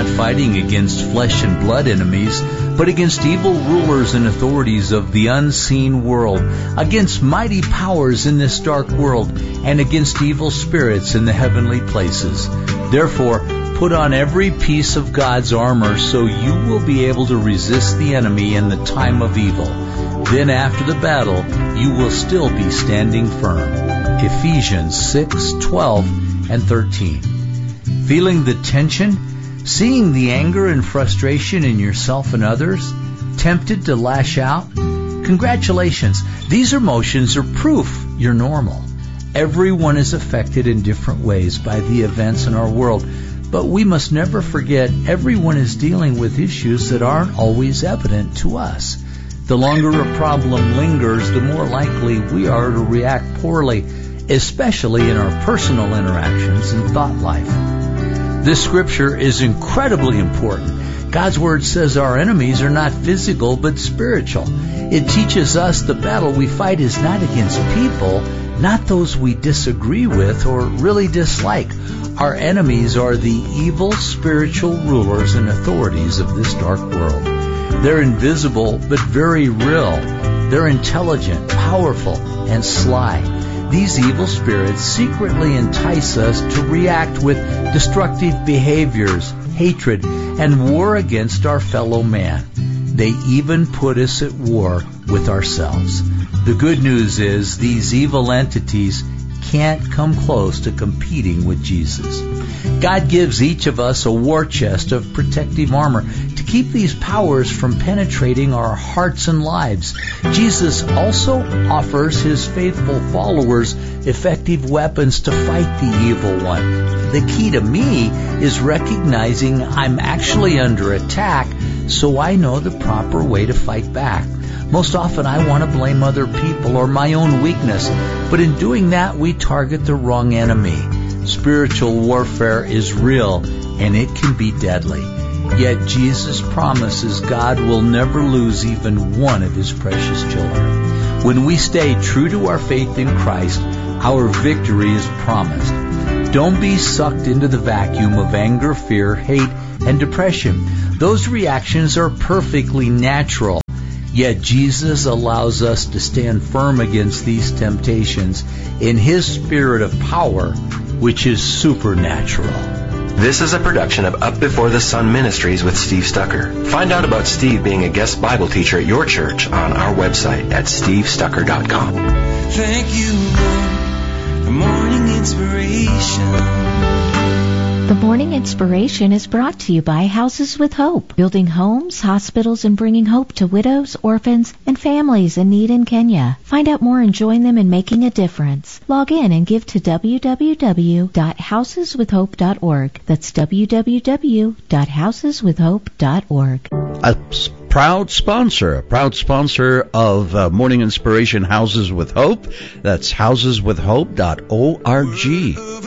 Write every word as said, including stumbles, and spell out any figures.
not fighting against flesh and blood enemies, but against evil rulers and authorities of the unseen world, against mighty powers in this dark world, and against evil spirits in the heavenly places. Therefore, put on every piece of God's armor so you will be able to resist the enemy in the time of evil. Then after the battle, you will still be standing firm. Ephesians six, twelve, and thirteen. Feeling the tension? Seeing the anger and frustration in yourself and others? Tempted to lash out? Congratulations. These emotions are proof you're normal. Everyone is affected in different ways by the events in our world, but we must never forget everyone is dealing with issues that aren't always evident to us. The longer a problem lingers, the more likely we are to react poorly, especially in our personal interactions and thought life. This scripture is incredibly important. God's Word says our enemies are not physical but spiritual. It teaches us the battle we fight is not against people, not those we disagree with or really dislike. Our enemies are the evil spiritual rulers and authorities of this dark world. They're invisible but very real. They're intelligent, powerful, and sly. These evil spirits secretly entice us to react with destructive behaviors, hatred, and war against our fellow man. They even put us at war with ourselves. The good news is these evil entities can't come close to competing with Jesus. God gives each of us a war chest of protective armor to keep these powers from penetrating our hearts and lives. Jesus also offers his faithful followers effective weapons to fight the evil one. The key to me is recognizing I'm actually under attack, so I know the proper way to fight back. Most often I want to blame other people or my own weakness, but in doing that we target the wrong enemy. Spiritual warfare is real and it can be deadly. Yet Jesus promises God will never lose even one of his precious children. When we stay true to our faith in Christ, our victory is promised. Don't be sucked into the vacuum of anger, fear, hate, and depression. Those reactions are perfectly natural. Yet Jesus allows us to stand firm against these temptations in his spirit of power, which is supernatural. This is a production of Up Before the Sun Ministries with Steve Stucker. Find out about Steve being a guest Bible teacher at your church on our website at steve stucker dot com. Thank you, Lord, for morning inspiration. The Morning Inspiration is brought to you by Houses with Hope, building homes, hospitals, and bringing hope to widows, orphans, and families in need in Kenya. Find out more and join them in making a difference. Log in and give to w w w dot houses with hope dot org. That's w w w dot houses with hope dot org. A proud sponsor, a proud sponsor of uh, Morning Inspiration Houses with Hope. That's houses with hope dot org.